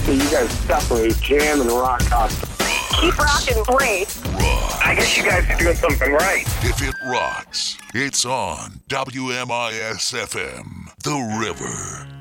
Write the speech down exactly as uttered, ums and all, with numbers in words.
that you guys separate jam and rock constantly. Keep rocking great. Rock. I guess you guys are doing something right. If it rocks, it's on W M I S F M, The River.